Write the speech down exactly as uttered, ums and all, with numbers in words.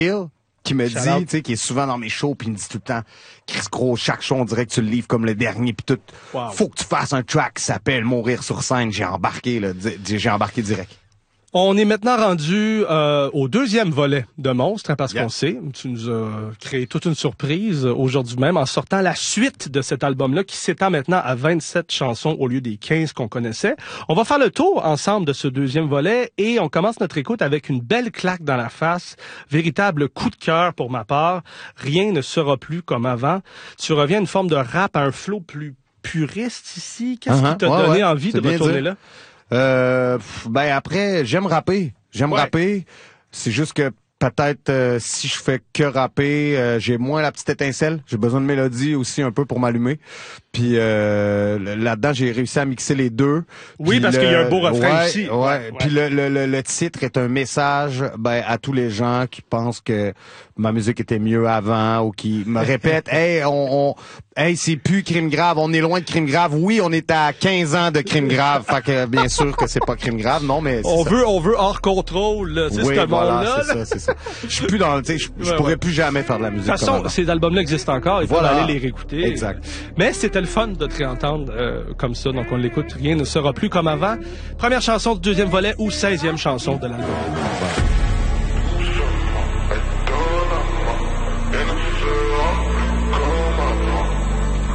Hill, qui me Shout dit, out. tu sais, qui est souvent dans mes shows, puis il me dit tout le temps, Chris Gros, chaque show, on dirait que tu le livres comme le dernier, puis tout. Wow. Faut que tu fasses un track qui s'appelle Mourir sur scène. J'ai embarqué, là, di- j'ai embarqué direct. On est maintenant rendu euh, au deuxième volet de Monstre, hein, parce Yeah. qu'on sait, tu nous as créé toute une surprise aujourd'hui même en sortant la suite de cet album-là qui s'étend maintenant à vingt-sept chansons au lieu des quinze qu'on connaissait. On va faire le tour ensemble de ce deuxième volet et on commence notre écoute avec une belle claque dans la face, véritable coup de cœur pour ma part. Rien ne sera plus comme avant. Tu reviens à une forme de rap, à un flow plus puriste ici. Qu'est-ce Uh-huh. qui t'a Ouais, donné ouais. envie C'est de bien retourner dit. là? Euh, pff, ben après, j'aime rapper. J'aime Ouais. rapper. C'est juste que peut-être euh, si je fais que rapper, euh, j'ai moins la petite étincelle. J'ai besoin de mélodie aussi un peu pour m'allumer. Puis euh, là-dedans, j'ai réussi à mixer les deux. Oui, Puis parce le- qu'il y a un beau refrain ouais, aussi. Ouais. Ouais, Puis ouais. le, le, le, le titre est un message ben, à tous les gens qui pensent que ma musique était mieux avant ou qui me répètent hey, on, on hey, c'est plus crime grave, on est loin de crime grave. Oui, on est à quinze ans de crime grave. Fait que bien sûr que c'est pas crime grave, non, mais c'est On ça. veut, on veut hors contrôle, là, c'est Oui, ce voilà, monde-là. c'est là. ça, c'est ça. Je suis plus dans le, tu sais, je, je Ouais, pourrais ouais. plus jamais faire de la musique. De toute comme façon, avant. ces albums-là existent encore, il faut Voilà. aller les réécouter. Exact. Mais c'était le fun de te réentendre euh, comme ça, donc on l'écoute, rien ne sera plus comme avant. Première chanson du deuxième volet ou seizième chanson de l'album. Ouais.